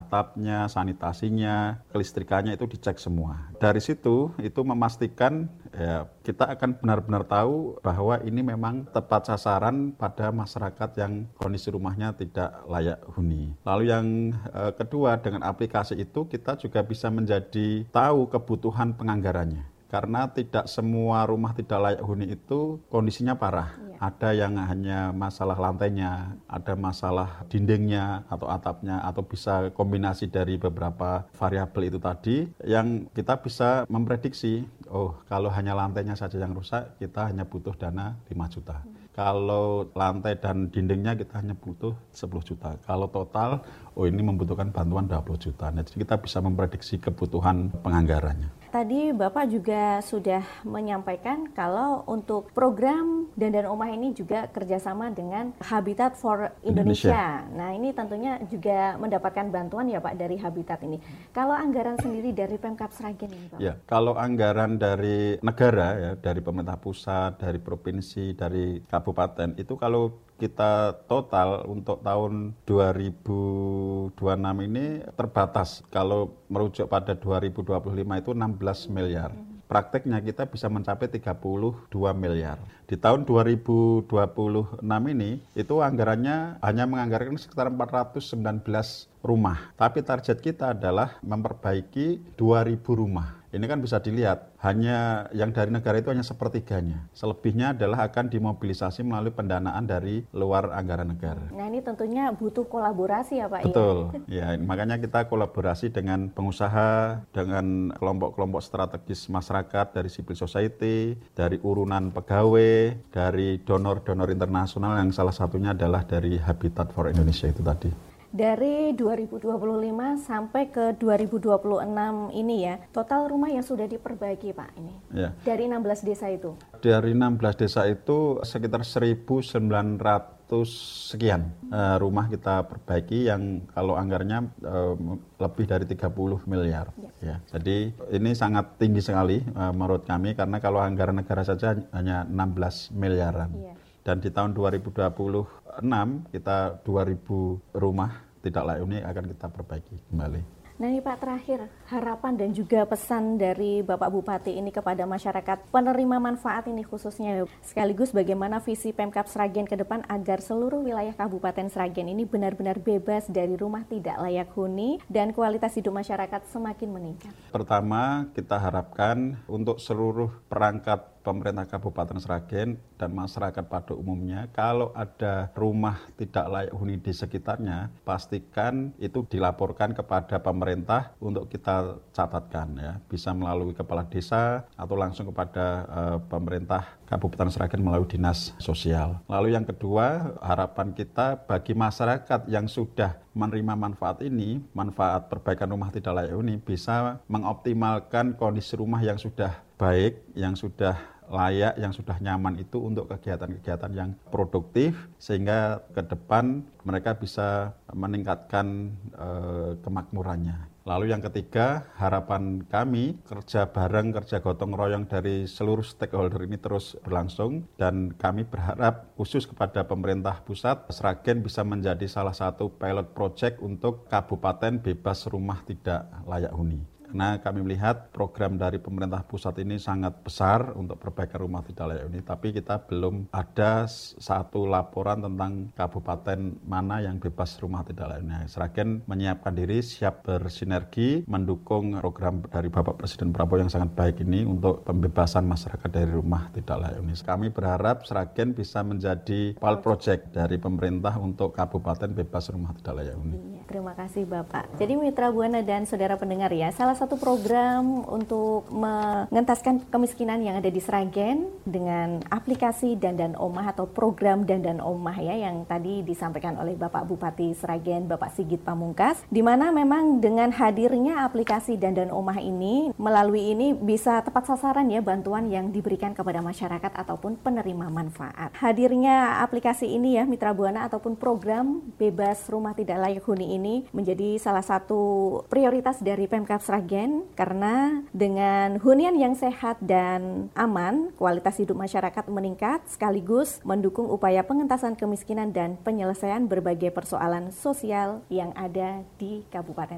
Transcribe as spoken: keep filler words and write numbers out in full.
atapnya, sanitasinya, kelistrikannya itu dicek semua. Dari situ itu memastikan ya, kita akan benar-benar tahu bahwa ini memang tepat sasaran pada masyarakat yang kondisi rumahnya tidak layak huni. Lalu yang eh, kedua, dengan aplikasi itu kita juga bisa menjadi tahu kebutuhan penganggarannya. Karena tidak semua rumah tidak layak huni itu kondisinya parah. Iya. Ada yang hanya masalah lantainya, ada masalah dindingnya atau atapnya, atau bisa kombinasi dari beberapa variabel itu tadi yang kita bisa memprediksi, oh kalau hanya lantainya saja yang rusak, kita hanya butuh dana lima juta. Hmm. Kalau lantai dan dindingnya kita hanya butuh sepuluh juta. Kalau total, oh ini membutuhkan bantuan dua puluh juta. Nah, jadi kita bisa memprediksi kebutuhan penganggarannya. Tadi Bapak juga sudah menyampaikan kalau untuk program Dandan Omah ini juga kerjasama dengan Habitat for Indonesia. Indonesia. Nah ini tentunya juga mendapatkan bantuan ya Pak dari Habitat ini. Kalau anggaran sendiri dari Pemkab Sragen ini Pak? Ya, kalau anggaran dari negara ya, dari pemerintah pusat, dari provinsi, dari kabupaten itu kalau kita total untuk tahun dua ribu dua puluh enam ini terbatas. Kalau merujuk pada dua ribu dua puluh lima itu enam belas miliar. Prakteknya kita bisa mencapai tiga puluh dua miliar. Di tahun dua ribu dua puluh enam ini itu anggarannya hanya menganggarkan sekitar empat ratus sembilan belas rumah. Tapi target kita adalah memperbaiki dua ribu rumah. Ini kan bisa dilihat, hanya yang dari negara itu hanya sepertiganya. Selebihnya adalah akan dimobilisasi melalui pendanaan dari luar anggaran negara. Nah ini tentunya butuh kolaborasi ya Pak? Betul, ya, ya makanya kita kolaborasi dengan pengusaha, dengan kelompok-kelompok strategis masyarakat, dari civil society, dari urunan pegawai, dari donor-donor internasional yang salah satunya adalah dari Habitat for Indonesia itu tadi. Dari dua ribu dua puluh lima sampai ke dua ribu dua puluh enam ini ya, total rumah yang sudah diperbaiki Pak ini, ya. Dari enam belas desa itu? Dari enam belas desa itu sekitar seribu sembilan ratus sekian uh, rumah kita perbaiki yang kalau anggarnya uh, lebih dari tiga puluh miliar. Ya. Ya. Jadi ini sangat tinggi sekali uh, menurut kami karena kalau anggaran negara saja hanya enam belas miliaran. Ya. Dan di tahun dua ribu dua puluh enam kita dua ribu rumah tidak layak huni akan kita perbaiki kembali. Nah ini Pak, terakhir harapan dan juga pesan dari Bapak Bupati ini kepada masyarakat penerima manfaat ini khususnya, sekaligus bagaimana visi Pemkab Sragen ke depan agar seluruh wilayah Kabupaten Sragen ini benar-benar bebas dari rumah tidak layak huni dan kualitas hidup masyarakat semakin meningkat. Pertama, kita harapkan untuk seluruh perangkat pemerintah Kabupaten Sragen dan masyarakat pada umumnya, kalau ada rumah tidak layak huni di sekitarnya, pastikan itu dilaporkan kepada pemerintah untuk kita catatkan ya, bisa melalui kepala desa atau langsung kepada uh, pemerintah Kabupaten Sragen melalui dinas sosial. Lalu yang kedua, harapan kita bagi masyarakat yang sudah menerima manfaat ini, manfaat perbaikan rumah tidak layak huni, bisa mengoptimalkan kondisi rumah yang sudah baik, yang sudah layak, yang sudah nyaman itu untuk kegiatan-kegiatan yang produktif sehingga ke depan mereka bisa meningkatkan eh, kemakmurannya. Lalu yang ketiga, harapan kami kerja bareng, kerja gotong royong dari seluruh stakeholder ini terus berlangsung dan kami berharap khusus kepada pemerintah pusat, Sragen bisa menjadi salah satu pilot project untuk kabupaten bebas rumah tidak layak huni. Karena kami melihat program dari pemerintah pusat ini sangat besar untuk perbaikan rumah tidak layak huni, tapi kita belum ada satu laporan tentang kabupaten mana yang bebas rumah tidak layak huni. Sragen menyiapkan diri siap bersinergi mendukung program dari Bapak Presiden Prabowo yang sangat baik ini untuk pembebasan masyarakat dari rumah tidak layak huni. Kami berharap Sragen bisa menjadi pilot project dari pemerintah untuk kabupaten bebas rumah tidak layak huni. Iya, terima kasih Bapak. Jadi Mitra Buana dan saudara pendengar ya, salah satu program untuk mengentaskan kemiskinan yang ada di Sragen dengan aplikasi Dandan Omah atau program Dandan Omah ya yang tadi disampaikan oleh Bapak Bupati Sragen, Bapak Sigit Pamungkas, di mana memang dengan hadirnya aplikasi Dandan Omah ini, melalui ini bisa tepat sasaran ya bantuan yang diberikan kepada masyarakat ataupun penerima manfaat. Hadirnya aplikasi ini ya Mitra Buana ataupun program bebas rumah tidak layak huni ini menjadi salah satu prioritas dari Pemkab Sragen karena dengan hunian yang sehat dan aman, kualitas hidup masyarakat meningkat sekaligus mendukung upaya pengentasan kemiskinan dan penyelesaian berbagai persoalan sosial yang ada di Kabupaten